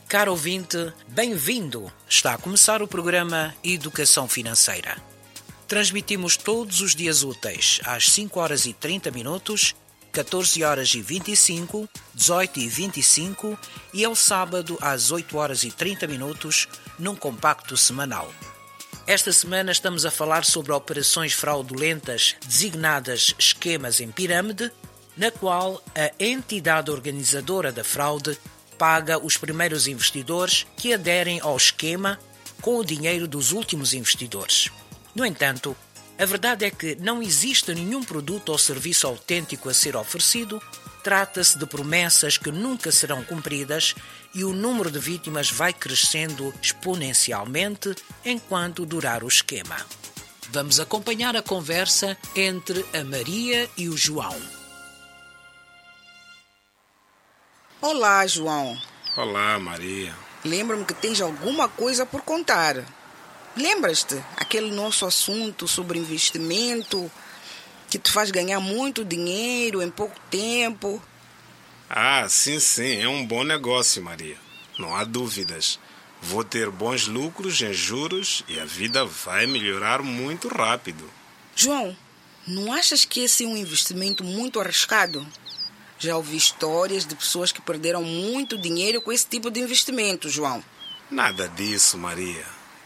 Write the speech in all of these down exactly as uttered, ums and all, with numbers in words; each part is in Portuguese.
Caro ouvinte, bem-vindo! Está a começar o programa Educação Financeira. Transmitimos todos os dias úteis às cinco horas e trinta minutos, catorze horas e vinte e cinco, dezoito e vinte e cinco e ao sábado às oito horas e trinta minutos, num compacto semanal. Esta semana estamos a falar sobre operações fraudulentas designadas esquemas em pirâmide, na qual a entidade organizadora da fraude paga os primeiros investidores que aderem ao esquema com o dinheiro dos últimos investidores. No entanto, a verdade é que não existe nenhum produto ou serviço autêntico a ser oferecido, trata-se de promessas que nunca serão cumpridas e o número de vítimas vai crescendo exponencialmente enquanto durar o esquema. Vamos acompanhar a conversa entre a Maria e o João. Olá, João. Olá, Maria. Lembro-me que tens alguma coisa por contar. Lembras-te aquele nosso assunto sobre investimento que te faz ganhar muito dinheiro em pouco tempo? Ah, sim, sim. É um bom negócio, Maria. Não há dúvidas. Vou ter bons lucros em juros e a vida vai melhorar muito rápido. João, não achas que esse é um investimento muito arriscado? Já ouvi histórias de pessoas que perderam muito dinheiro com esse tipo de investimento, João. Nada disso, Maria.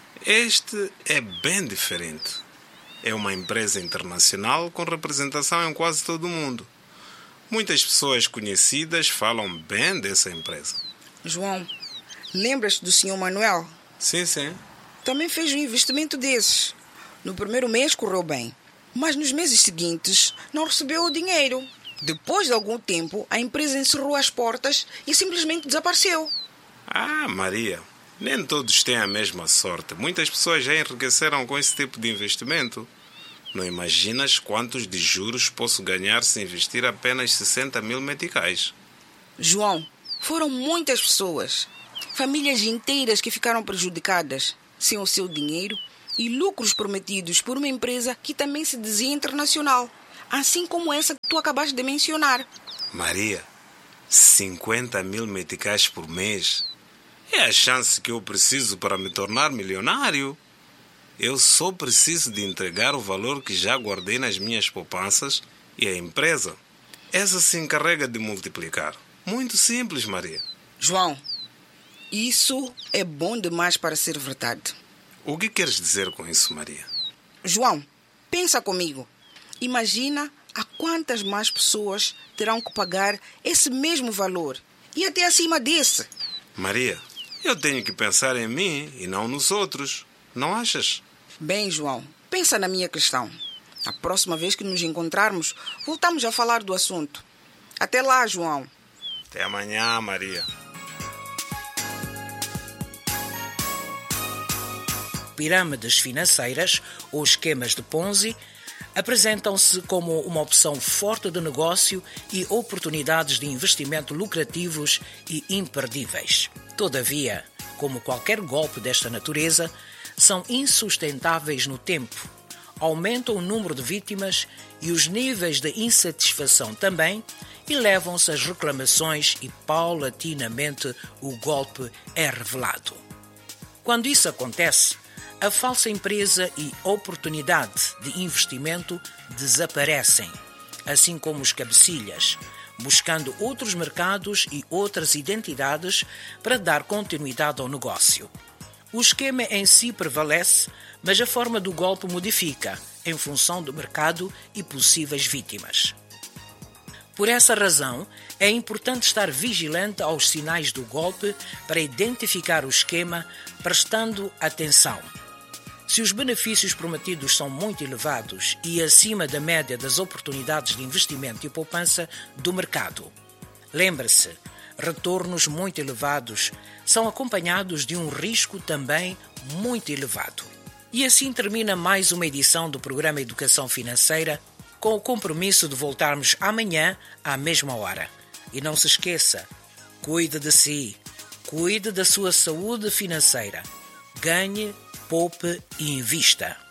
Este é bem diferente. É uma empresa internacional com representação em quase todo o mundo. Muitas pessoas conhecidas falam bem dessa empresa. João, lembras-te do senhor Manuel? Sim, sim. Também fez um investimento desses. No primeiro mês correu bem, mas nos meses seguintes não recebeu o dinheiro. Depois de algum tempo, a empresa encerrou as portas e simplesmente desapareceu. Ah, Maria, nem todos têm a mesma sorte. Muitas pessoas já enriqueceram com esse tipo de investimento. Não imaginas quantos de juros posso ganhar se investir apenas sessenta mil meticais. João, foram muitas pessoas, famílias inteiras que ficaram prejudicadas sem o seu dinheiro e lucros prometidos por uma empresa que também se dizia internacional. Assim como essa que tu acabaste de mencionar. Maria, cinquenta mil meticais por mês é a chance que eu preciso para me tornar milionário. Eu só preciso de entregar o valor que já guardei nas minhas poupanças e a empresa, essa se encarrega de multiplicar. Muito simples, Maria. João, isso é bom demais para ser verdade. O que queres dizer com isso, Maria? João, pensa comigo. Imagina a quantas mais pessoas terão que pagar esse mesmo valor e até acima desse. Maria, eu tenho que pensar em mim e não nos outros. Não achas? Bem, João, pensa na minha questão. A próxima vez que nos encontrarmos, voltamos a falar do assunto. Até lá, João. Até amanhã, Maria. Pirâmides financeiras ou esquemas de Ponzi apresentam-se como uma opção forte de negócio e oportunidades de investimento lucrativos e imperdíveis. Todavia, como qualquer golpe desta natureza, são insustentáveis no tempo, aumentam o número de vítimas e os níveis de insatisfação também, e levam-se às reclamações e, paulatinamente, o golpe é revelado. Quando isso acontece, a falsa empresa e oportunidade de investimento desaparecem, assim como os cabecilhas, buscando outros mercados e outras identidades para dar continuidade ao negócio. O esquema em si prevalece, mas a forma do golpe modifica, em função do mercado e possíveis vítimas. Por essa razão, é importante estar vigilante aos sinais do golpe para identificar o esquema, prestando atenção. Se os benefícios prometidos são muito elevados e acima da média das oportunidades de investimento e poupança do mercado. Lembre-se, retornos muito elevados são acompanhados de um risco também muito elevado. E assim termina mais uma edição do programa Educação Financeira, com o compromisso de voltarmos amanhã à mesma hora. E não se esqueça, cuide de si, cuide da sua saúde financeira. Ganhe, poupe e invista.